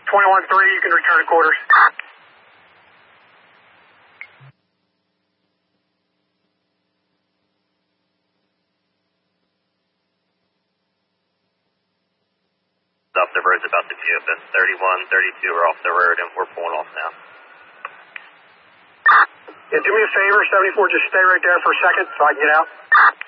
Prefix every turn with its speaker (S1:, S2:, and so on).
S1: 21-3, you can return to quarters.
S2: Off the road's about to tube us. 31, 32 are off the road and we're pulling off now.
S1: Yeah, do me a favor, 74, just stay right there for a second so I can get out.